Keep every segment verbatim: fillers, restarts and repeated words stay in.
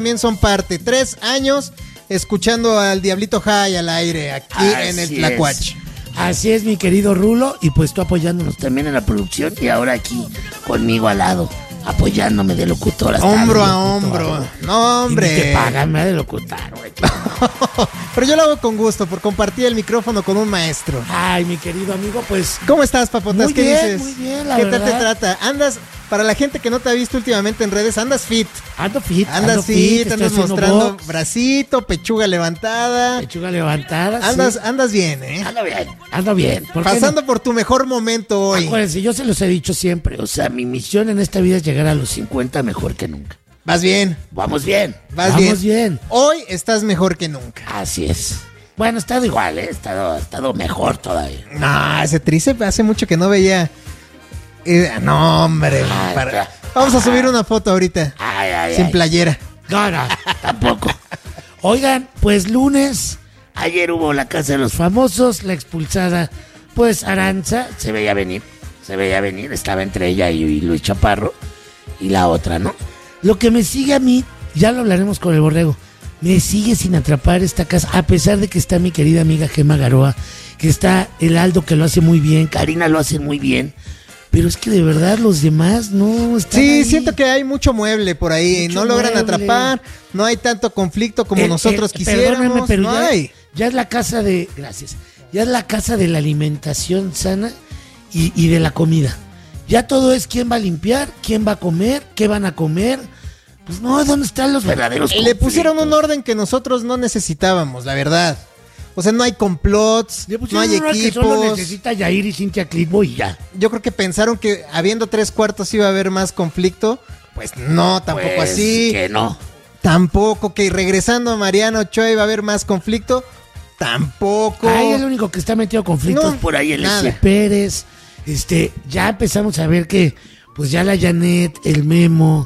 también son parte. Tres años escuchando al Diablito High al aire aquí Así en el Tlacuache. Así es, mi querido Rulo, y pues tú apoyándonos también en la producción y ahora aquí conmigo al lado, apoyándome de locutor. Hasta Hombro de a locutor, hombro. güey. No, hombre. Y ni te pagan, me ha de locutar, güey. Pero yo lo hago con gusto por compartir el micrófono con un maestro. Ay, mi querido amigo, pues... ¿Cómo estás, Papotas? Muy ¿Qué bien, dices? muy bien, la ¿Qué verdad. tal te trata? Andas, para la gente que no te ha visto últimamente en redes, andas fit. Ando fit, Andas ando fit, estoy andas haciendo mostrando box, bracito, pechuga levantada. pechuga levantada. Andas, sí. andas bien, ¿eh? Ando bien, ando bien. ¿Por qué Pasando no? por tu mejor momento hoy. Acuérdense, yo se los he dicho siempre, o sea, mi misión en esta vida es llegar a los cincuenta mejor que nunca. Vas bien, Vamos bien, vas vamos bien. bien. Hoy estás mejor que nunca. Así es. Bueno, he estado igual, ¿eh? He estado, he estado mejor todavía. No, ese tríceps hace mucho que no veía. Eh, no, hombre. Ay, para- ya. Vamos a subir una foto ahorita. Ay, ay, Sin ay. playera. No, no, tampoco. Oigan, pues lunes, ayer hubo la Casa de los Famosos, la expulsada, pues Aranza, se veía venir, se veía venir, estaba entre ella y, y Luis Chaparro, y la otra, ¿no? Lo que me sigue a mí, ya lo hablaremos con el Borrego, me sigue sin atrapar esta casa, a pesar de que está mi querida amiga Gemma Garoa, que está el Aldo que lo hace muy bien, Karina lo hace muy bien, pero es que de verdad los demás no están Sí, ahí. siento que hay mucho mueble por ahí. Mucho no logran mueble. atrapar. No hay tanto conflicto como El- nosotros el- quisiéramos. perdóname, pero no ya, hay. ya es la casa de... Gracias. Ya es la casa de la alimentación sana y, y de la comida. Ya todo es quién va a limpiar, quién va a comer, qué van a comer. Pues no, ¿dónde están los verdaderos Le pusieron un conflictos? orden que nosotros no necesitábamos, la verdad. O sea, no hay complots, Le no pusieron hay uno que solo equipos. necesita Yair y Cintia Clitbo y ya. Yo creo que pensaron que habiendo tres cuartos iba a haber más conflicto. Pues no, tampoco Pues, así. que no. Tampoco que regresando a Mariano Ochoa iba a haber más conflicto. Tampoco. Ay, el único que está metido en conflictos No, por ahí, el nada. S. Pérez. Este, ya empezamos a ver que, pues ya la Janet, el Memo,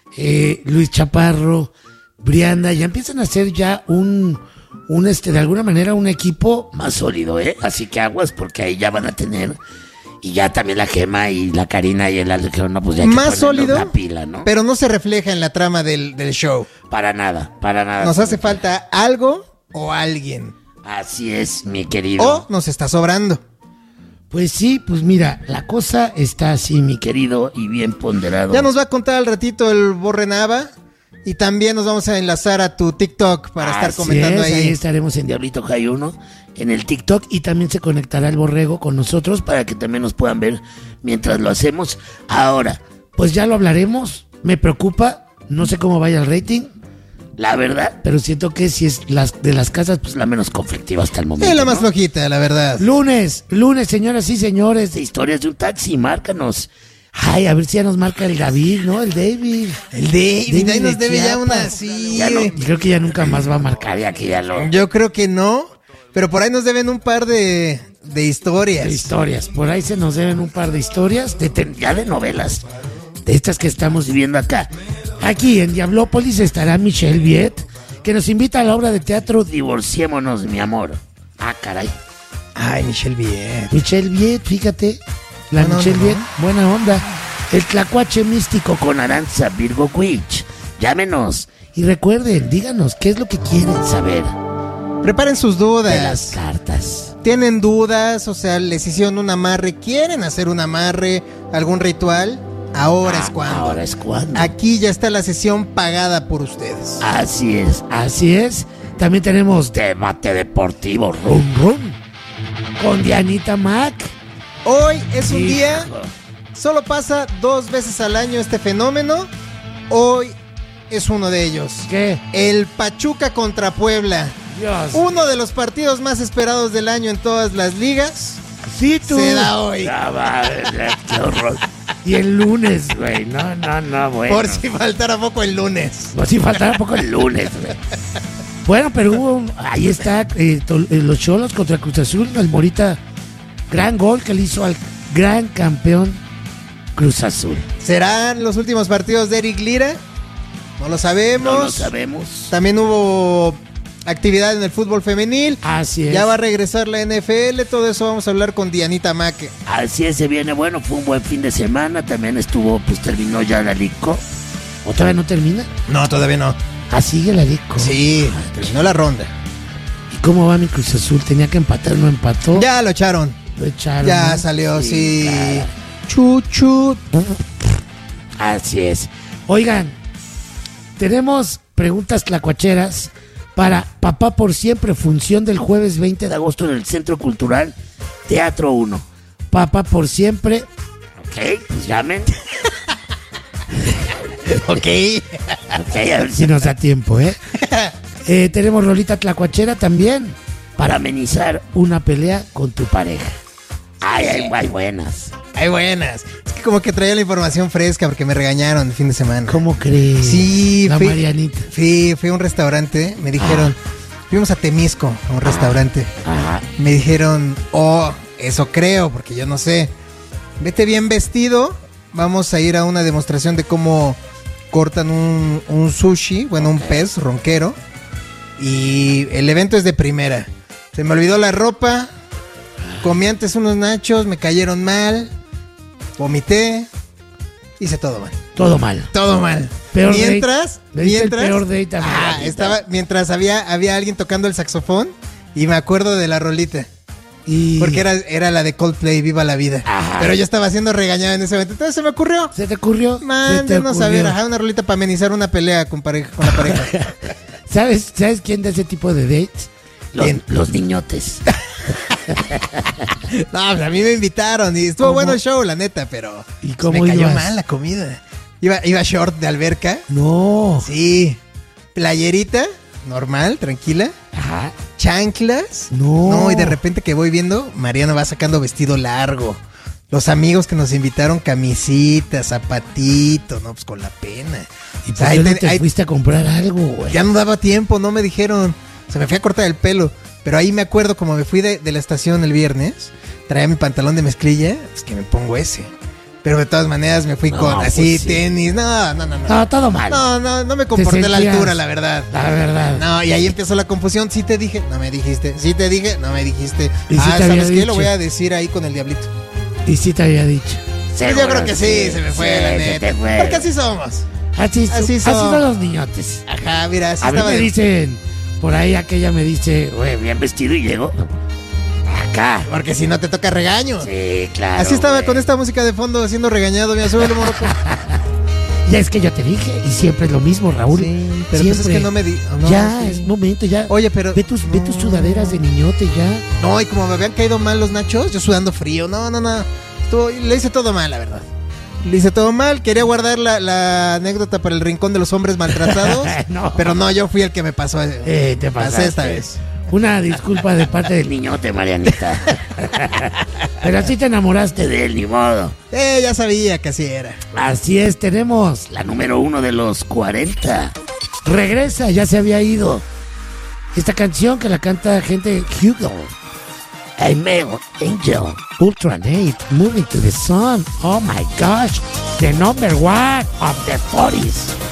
eh, Luis Chaparro, Brianda, ya empiezan a hacer ya un, un este, de alguna manera, un equipo más sólido, ¿eh? Así que aguas, porque ahí ya van a tener, y ya también la Gema y la Karina y el Aldo, que no, pues ya hay que Más ponerle sólido, una pila, ¿no? pero no se refleja en la trama del, del show. Para nada, para nada. Nos hace falta algo o alguien. Así es, mi querido. O nos está sobrando. Pues sí, pues mira, la cosa está así, mi querido, y bien ponderado. Ya nos va a contar al ratito el Borre Nava. Y también nos vamos a enlazar a tu TikTok para estar Así comentando es, ahí. ahí estaremos en Diablito Jai uno, en el TikTok, y también se conectará el Borrego con nosotros para que también nos puedan ver mientras lo hacemos. Ahora, pues ya lo hablaremos, me preocupa, no sé cómo vaya el rating, la verdad, pero siento que si es las de las casas, pues la menos conflictiva hasta el momento. Es la más ¿no? flojita, la verdad. Lunes, lunes, señoras y señores, de Historias de un Taxi, márcanos. Ay, a ver si ya nos marca el David, ¿no? El David. El David, David ahí nos de debe ya Chiapas. una así. Ya no, creo que ya nunca más va a marcar, ya que ya lo... Yo creo que no. Pero por ahí nos deben un par de, de historias. De historias, por ahí se nos deben un par de historias, de ten- ya de novelas, de estas que estamos viviendo acá. Aquí en Diablópolis estará Michelle Viet, que nos invita a la obra de teatro Divorciémonos, mi amor. Ah, caray. Ay, Michelle bien. Michelle Viet, fíjate, la Buena Michelle onda, Viet, buena onda. El Tlacuache místico con Aranza Virgo Quich. Llámenos y recuerden, díganos qué es lo que quieren saber Preparen sus de las dudas. cartas. ¿Tienen dudas? O sea, les hicieron un amarre. ¿Quieren hacer un amarre? ¿Algún ritual? Ahora Ah, es cuando. Ahora es cuando. Aquí ya está la sesión pagada por ustedes. Así es, así es. También tenemos debate deportivo, rum rum, con Dianita Mac. Hoy es un Hijo. día, solo pasa dos veces al año este fenómeno. Hoy es uno de ellos. ¿Qué? El Pachuca contra Puebla. Dios. Uno de los partidos más esperados del año en todas las ligas. Sí, tú. Se da hoy. Ah, madre, qué horror. Y el lunes, güey. No, no, no, bueno. Por si faltara poco el lunes. Por si faltara poco el lunes, güey. Bueno, pero hubo un- ahí está eh, to- eh, los Cholos contra Cruz Azul, el Morita, gran gol que le hizo al gran campeón Cruz Azul. ¿Serán los últimos partidos de Eric Lira? No lo sabemos. No lo sabemos. También hubo actividad en el fútbol femenil. Así es. Ya va a regresar la N F L. Todo eso vamos a hablar con Dianita Maque. Así es, se viene bueno, fue un buen fin de semana, también estuvo, pues terminó ya la Liga. ¿O todavía no termina? No, todavía no. ¿Ah, sigue la Lico? Sí, terminó la ronda. ¿Y cómo va mi Cruz Azul? ¿Tenía que empatar, no empató? Ya lo echaron. Lo echaron. Ya ¿no? salió, sí. sí. Claro. Chuchu. Así es. Oigan, tenemos preguntas tlacuacheras para Papá por Siempre, función del jueves veinte de agosto en el Centro Cultural Teatro uno. Papá por Siempre. Ok, pues llamen. Ok. Ok, a ver si nos da tiempo, ¿eh? eh tenemos rolita tlacuachera también para amenizar una pelea con tu pareja. Ay, hay, hay buenas. Hay buenas. Es que como que traía la información fresca porque me regañaron el fin de semana. ¿Cómo crees? Sí, la fui, Marianita. Sí, fui a un restaurante. Me dijeron, ah. fuimos a Temisco, a un restaurante. Ajá. Me dijeron, oh, eso creo, porque yo no sé. Vete bien vestido. Vamos a ir a una demostración de cómo cortan un, un sushi, bueno, okay. un pez ronquero. Y el evento es de primera. Se me olvidó la ropa. Comí antes unos nachos, me cayeron mal. Vomité. Hice todo mal. Todo mal. Todo mal. Peor mientras, date. mientras. El peor date a ah, estaba, mientras había, había alguien tocando el saxofón y me acuerdo de la rolita. Y... Porque era, era la de Coldplay, Viva la Vida. Ajá. Pero yo estaba siendo regañado en ese momento. Entonces se me ocurrió. ¿Se te ocurrió? Mándenos a ver, ajá, una rolita para amenizar una pelea con, pareja, con la pareja. ¿Sabes, ¿Sabes quién da ese tipo de dates? Los, los niñotes. No, pues a mí me invitaron y estuvo ¿Cómo? bueno el show, la neta, pero ¿Y cómo me cayó ibas? mal la comida. Iba, iba short de alberca. No. Sí. Playerita, normal, tranquila. Ajá. Chanclas. No. No, y de repente que voy viendo, Mariana va sacando vestido largo. Los amigos que nos invitaron, camisita, zapatito, no, pues con la pena. ¿Y por qué no te ahí, fuiste a comprar algo, güey? Ya no daba tiempo, no me dijeron. Se me fui a cortar el pelo. Pero ahí me acuerdo, como me fui de, de la estación el viernes, traía mi pantalón de mezclilla, pues que me pongo ese. Pero de todas maneras me fui no, con así, pues sí. tenis, no, no, no, no. No, todo mal. No, no, no me comporté a la altura, la verdad. La verdad. No, y ahí empezó la confusión. Sí te dije, no me dijiste. Sí te dije, no me dijiste. ¿Y ah, si ¿sabes qué? Dicho? Lo voy a decir ahí con el diablito. Y sí te había dicho. Sí, yo creo que sí, sí se me fue, sí, la neta. Fue. Porque así somos. Así, así, son. así son los niñotes. Ajá, mira, así a estaba. mí me de... dicen, por ahí aquella me dice, güey, bien vestido y llego acá. Porque si no te toca regaño. Sí, claro. Así estaba güey. con esta música de fondo siendo regañado, mi azul, moroco. Ya es que yo te dije, y siempre es lo mismo, Raúl. Sí, pero pues es que no me di. Oh, no, ya, sí. es momento, ya. Oye, pero. Ve tus, no. ve tus sudaderas de niñote ya. No, y como me habían caído mal los nachos, yo sudando frío. No, no, no. Estuvo, le hice todo mal, la verdad. Le hice todo mal. Quería guardar la, la anécdota para el rincón de los hombres maltratados. no. Pero no, yo fui el que me pasó. Eh, te pasaste. Pasé esta vez. Una disculpa de parte del niñote, Marianita. Pero así te enamoraste de él, ni modo. Eh, ya sabía que así era. Así es, tenemos la número uno de los cuarenta. Regresa, ya se había ido. Esta canción que la canta gente Hugo. A Male Angel, Ultra Nate, Moving to the Sun. Oh my gosh, the number one of the forties.